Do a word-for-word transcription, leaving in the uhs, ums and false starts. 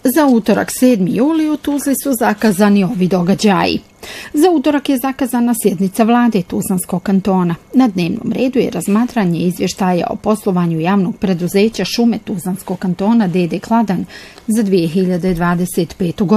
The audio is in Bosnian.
Za utorak sedmi juli u Tuzli su zakazani ovi događaji. Za utorak je zakazana sjednica vlade Tuzlanskog kantona. Na dnevnom redu je razmatranje izvještaja o poslovanju javnog preduzeća Šume Tuzlanskog kantona D D Kladanj za dvije hiljade dvadeset petu. godinu.